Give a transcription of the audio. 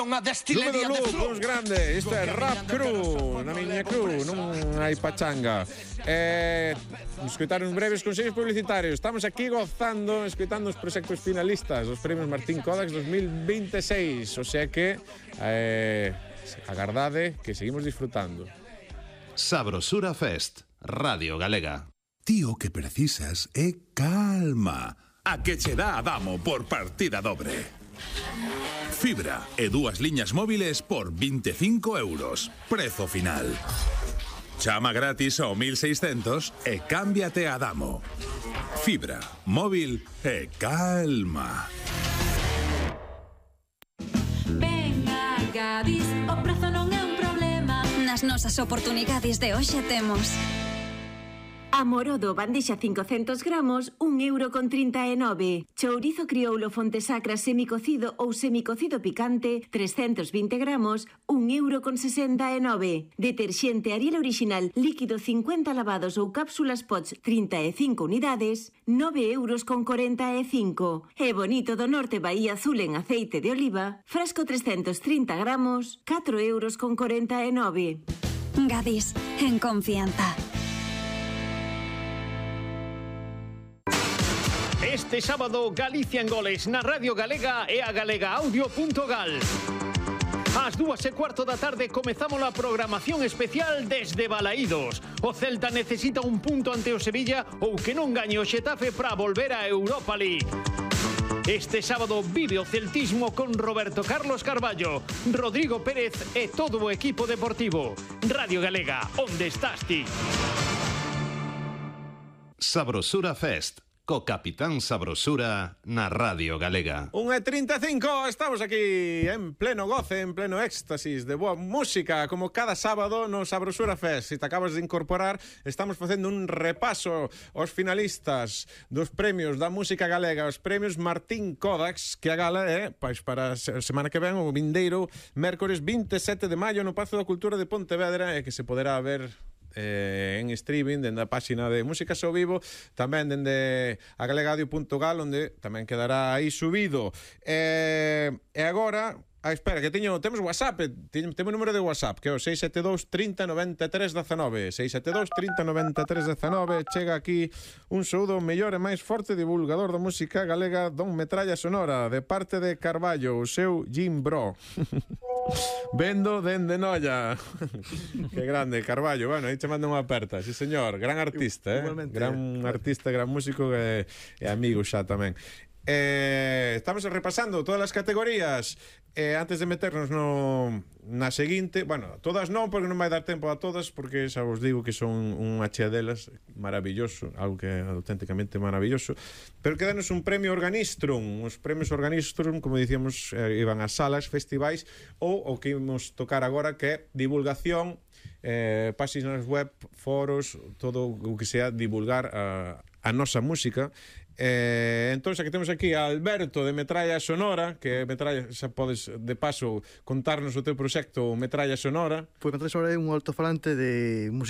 Unha destilería de flux grande, isto é Rap Crew, na miña crew, non hai pachanga. Escoitar uns breves consellos publicitarios. Estamos aquí gozando, escoitando os proxectos finalistas dos premios Martín Kodax 2026, o sea que agardade que seguimos disfrutando. Sabrosura Fest, Radio Galega. Ti o que precisas é calma. A que che dá Adamo por partida dobre. Fibra e 2 liñas móviles por 25 euros. Prezo final. Chama gratis ao 1600 e cámbiate a Adamo. Fibra, móvil e calma. Venga, Gadis, o prezo non é un problema. Nas nosas oportunidades de hoxe temos Amorodo, bandexa 500 gramos, 1,39 €. Chourizo crioulo Fontesacra semicocido ou semicocido picante, 320 gramos, 1,69 €. Deterxente Ariel original, líquido 50 lavados ou cápsulas Pots, 35 unidades, 9,45 €. E Bonito do Norte Bahía Azul en aceite de oliva, frasco 330 gramos, 4,49 €. Gadis, en confianza. Este sábado, Galicia en goles na Radio Galega e a galegaaudio.gal. Ás 2:15 da tarde comezamos a programación especial desde Balaídos. O Celta necesita un punto ante o Sevilla ou que non gañe o Xetafe para volver a Europa League. Este sábado vive o celtismo con Roberto Carlos Carballo, Rodrigo Pérez e todo o equipo deportivo. Radio Galega, onde estás ti? Sabrosura Fest, co Capitán Sabrosura na Radio Galega. 1:35, estamos aquí en pleno goce, en pleno éxtasis de boa música, como cada sábado no Sabrosura Fest. Se te acabas de incorporar, estamos facendo un repaso aos finalistas dos premios da música galega, os premios Martín Kodax, que a gala é, pois, para a semana que ven, o vindeiro mércores 27 de maio no Pazo da Cultura de Pontevedra, e que se poderá ver en streaming dende a páxina de Músicas ao Vivo, tamén dende a galegadio.gal, onde tamén quedará aí subido. E agora, espera, que temos WhatsApp, temos número de WhatsApp, que é o 672 30 93 19, 672 30 93 19. Chega aquí un saúdo mellor e máis forte divulgador da música galega, Don Metralla Sonora, de parte de Carballo, o seu Jim Bro. Vendo dende Noia. Que grande, Carballo. Bueno, aí che manda unha aperta. Sí, señor, gran artista, gran artista, gran músico e amigo xa tamén. Estamos repasando todas as categorías. Antes de meternos na seguinte, bueno, todas non, porque non vai dar tempo a todas, porque xa vos digo que son unha chea delas maravilloso, algo que é auténticamente maravilloso. Pero quedanos un premio Organistrum. Os premios Organistrum, como dicíamos, iban a salas, festivais, ou o que imos tocar agora, que é divulgación, páxinas web, foros, todo o que sea divulgar a nosa música. Entón, xa que temos aquí a Alberto de Metralla Sonora, que Metralla, xa podes de paso contarnos o teu proxecto Metralla Sonora. Pois Metralla Sonora é un altofalante de música